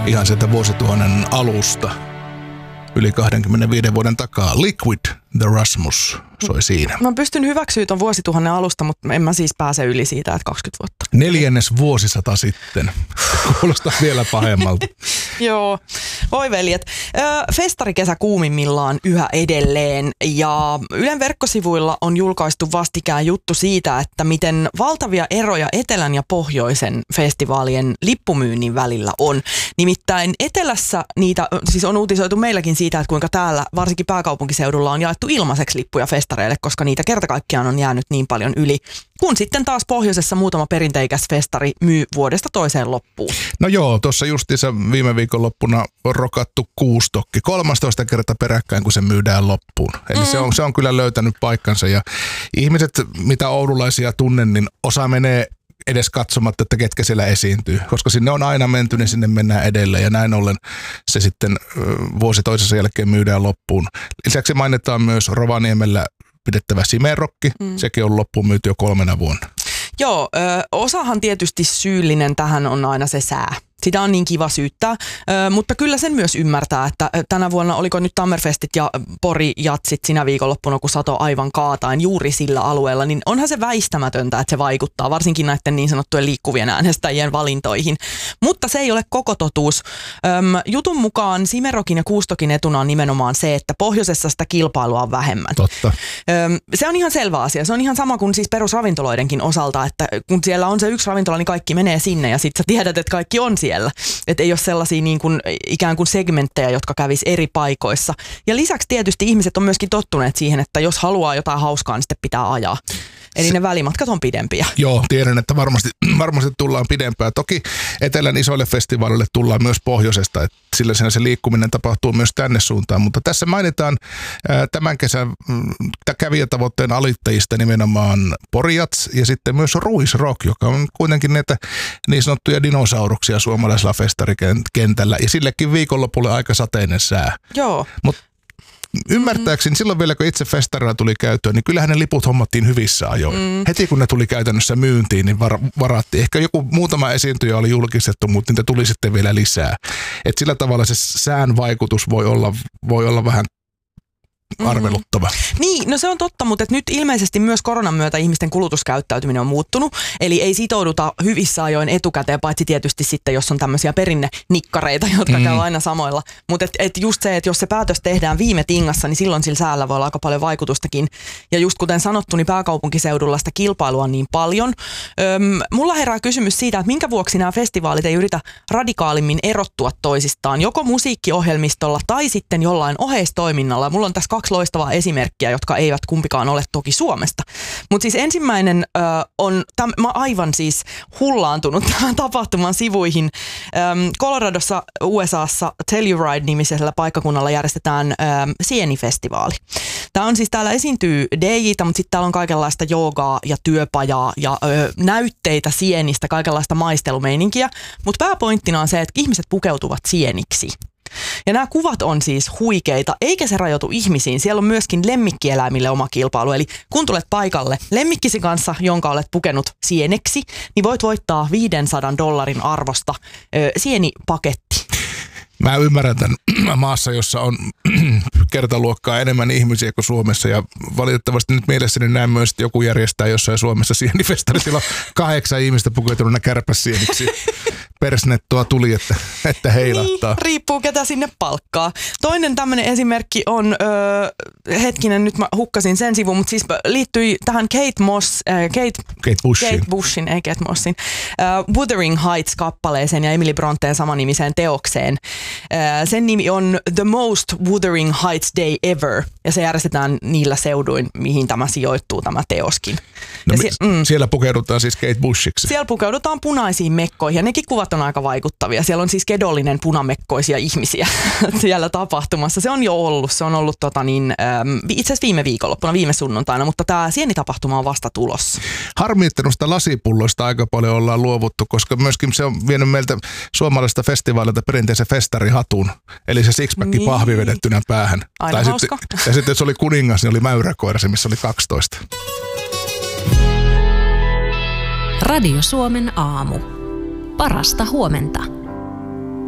ihan sieltä vuosituhannen alusta. Yli 25 vuoden takaa. Liquid, The Rasmus soi siinä. Mä pystyn hyväksyä ton vuosituhannen alusta, mutta en mä siis pääse yli siitä, että 20 vuotta. 4. vuosisata sitten. Kuulostaa vielä pahemmalta. Joo, voi veljet. Festarikesä kuumimmillaan yhä edelleen ja Ylen verkkosivuilla on julkaistu vastikään juttu siitä, että miten valtavia eroja etelän ja pohjoisen festivaalien lippumyynnin välillä on. Nimittäin etelässä niitä, siis on uutisoitu meilläkin siitä, että kuinka täällä varsinkin pääkaupunkiseudulla on jaettu ilmaiseksi lippuja festareille, koska niitä kerta kaikkiaan on jäänyt niin paljon yli. Kun sitten taas pohjoisessa muutama perinteikäs festari myy vuodesta toiseen loppuun. No joo, tuossa justiinsa viime viikonloppuna on rokattu kuustokki. 13 kertaa peräkkäin, kun se myydään loppuun. Eli se on kyllä löytänyt paikkansa ja ihmiset, mitä oululaisia tunnen, niin osa menee edes katsomatta, että ketkä siellä esiintyy. Koska sinne on aina menty, niin sinne mennään edelleen ja näin ollen se sitten vuosi toisensa jälkeen myydään loppuun. Lisäksi mainitaan myös Rovaniemellä pidettävä Simerokki. Sekin on loppuun myyty jo 3 vuonna. Joo, osahan tietysti syyllinen tähän on aina se sää. Sitä on niin kiva syyttää, mutta kyllä sen myös ymmärtää, että tänä vuonna oliko nyt Tammerfestit ja Pori-jatsit sinä viikonloppuna, kun sato aivan kaatain juuri sillä alueella, niin onhan se väistämätöntä, että se vaikuttaa varsinkin näiden niin sanottujen liikkuvien äänestäjien valintoihin. Mutta se ei ole koko totuus. Jutun mukaan Simerokin ja Kuustokin etuna on nimenomaan se, että pohjoisessa sitä kilpailua on vähemmän. Totta. Se on ihan selvä asia. Se on ihan sama kuin siis perusravintoloidenkin osalta, että kun siellä on se yksi ravintola, niin kaikki menee sinne ja sitten sä tiedät, että kaikki on siellä. Että ei ole sellaisia niin kuin, ikään kuin segmenttejä, jotka kävis eri paikoissa. Ja lisäksi tietysti ihmiset on myöskin tottuneet siihen, että jos haluaa jotain hauskaa, niin sitten pitää ajaa. Eli ne välimatkat on pidempiä. Joo, tiedän, että varmasti tullaan pidempään. Toki etelän isoille festivaaleille tullaan myös pohjoisesta, että sillä se liikkuminen tapahtuu myös tänne suuntaan. Mutta tässä mainitaan tämän kesän kävijätavoitteen alittajista nimenomaan Pori-jats ja sitten myös Ruisrock, joka on kuitenkin näitä niin sanottuja dinosauruksia suomalaisella festarikentällä. Ja sillekin viikonlopulle aika sateinen sää. Joo. Ymmärtääkseni silloin vielä, kun itse festarilla tuli käyttöön, niin kyllähän ne liput hommattiin hyvissä ajoin. Heti kun ne tuli käytännössä myyntiin, niin varattiin. Ehkä joku muutama esiintyjä oli julkistettu, mutta niitä tuli sitten vielä lisää. Et sillä tavalla se sään vaikutus voi olla vähän arveluttava. Niin, no se on totta, mutta nyt ilmeisesti myös koronan myötä ihmisten kulutuskäyttäytyminen on muuttunut. Eli ei sitouduta hyvissä ajoin etukäteen, paitsi tietysti sitten, jos on tämmöisiä perinnenikkareita, jotka käy aina samoilla. Mutta just se, että jos se päätös tehdään viime tingassa, niin silloin sillä säällä voi olla aika paljon vaikutustakin. Ja just kuten sanottu, niin pääkaupunkiseudulla sitä kilpailua on niin paljon. Mulla herää kysymys siitä, että minkä vuoksi nämä festivaalit ei yritä radikaalimmin erottua toisistaan, joko musiikkiohjelmistolla tai sitten jollain oheistoiminnalla. Mulla on tässä 2 loistavaa esimerkkiä, jotka eivät kumpikaan ole toki Suomesta. Mutta siis ensimmäinen mä aivan siis hullaantunut tämän tapahtuman sivuihin. Coloradossa, USAssa Telluride-nimisellä paikkakunnalla järjestetään sienifestivaali. Tämä on siis, täällä esiintyy DJ:tä, mutta sitten täällä on kaikenlaista joogaa ja työpajaa ja näytteitä sienistä, kaikenlaista maistelumeininkiä. Mutta pääpointtina on se, että ihmiset pukeutuvat sieniksi. Ja nämä kuvat on siis huikeita, eikä se rajoitu ihmisiin. Siellä on myöskin lemmikkieläimille oma kilpailu. Eli kun tulet paikalle lemmikkisi kanssa, jonka olet pukenut sieneksi, niin voit voittaa $500 arvosta sienipaketti. Mä ymmärrän tämän maassa, jossa on kertaluokkaa enemmän ihmisiä kuin Suomessa ja valitettavasti nyt mielessäni näen myös, että joku järjestää jossain Suomessa sienifestari. Siellä on 8 ihmistä pukeutunut kärpäsieniksi. Persnettoa tuli, että heilattaa. Niin, riippuu ketä sinne palkkaa. Toinen tämmöinen esimerkki on, hetkinen, nyt mä hukkasin sen sivun, mutta siis liittyi tähän Kate Bushin, ei Kate Mossin, Wuthering Heights-kappaleeseen ja Emily Bronteen samanimiseen teokseen. Sen nimi on The Most Wuthering Heights Day Ever, ja se järjestetään niillä seuduin, mihin tämä sijoittuu, tämä teoskin. No, siellä pukeudutaan siis Kate Bushiksi. Siellä pukeudutaan punaisiin mekkoihin, ja nekin kuvat on aika vaikuttavia. Siellä on siis kedollinen punamekkoisia ihmisiä siellä tapahtumassa. Se on jo ollut. Se on ollut itse asiassa viime viikonloppuna, viime sunnuntaina, mutta tämä sienitapahtuma on vasta tulossa. Harmi, että noista lasipulloista aika paljon ollaan luovuttu, koska myöskin se on vienyt meiltä suomalaisesta festivaalilta perinteisen festarihatun, eli se sixpacki pahvi vedettynä päähän. Aina hauska. Ja sitten jos oli kuningas, niin oli mäyräkoira, se missä oli 12. Radio Suomen aamu. Parasta huomenta.